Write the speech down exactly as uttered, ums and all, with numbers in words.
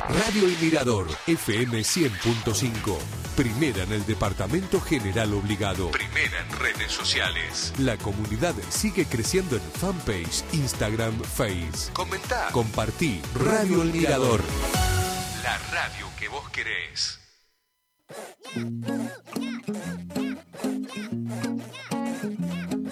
Radio El Mirador, F M cien punto cinco. Primera en el Departamento General Obligado. Primera en redes sociales. La comunidad sigue creciendo en fanpage, Instagram, Face. Comentá, compartí. Radio El Mirador. La radio que vos querés.